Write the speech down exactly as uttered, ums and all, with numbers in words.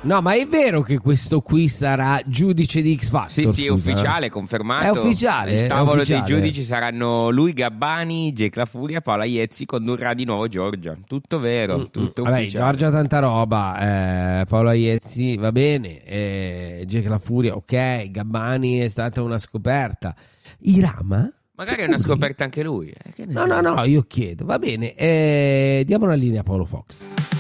No, ma è vero che questo qui sarà giudice di X Factor? Sì, sì, è scusa, ufficiale, eh? confermato. È ufficiale? Il tavolo è ufficiale. dei giudici saranno lui, Gabbani, Jake La Furia, Paola Iezzi, condurrà di nuovo Giorgia. Tutto vero, Mm, tutto Vabbè, ufficiale. Giorgia tanta roba, eh, Paola Iezzi va bene, eh, Jake La Furia ok, Gabbani è stata una scoperta. Irama? Magari è una Sicuri? scoperta anche lui. Eh, che ne No, so. no, no, io chiedo, va bene, eh, diamo una linea a Paolo Fox.